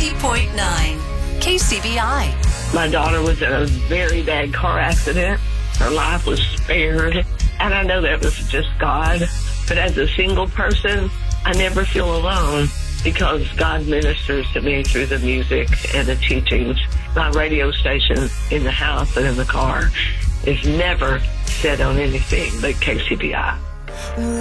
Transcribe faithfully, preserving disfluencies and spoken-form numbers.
ninety point nine K C B I. My daughter was in a very bad car accident. Her life was spared. And I know that was just God. But as a single person, I never feel alone because God ministers to me through the music and the teachings. My radio station in the house and in the car is never set on anything but K C B I.